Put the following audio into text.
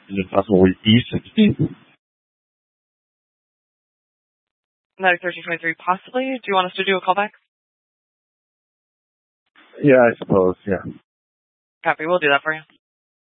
Is it possible we E16? 1323, possibly. Do you want us to do a callback? Yeah, I suppose, yeah. Copy, we'll do that for you.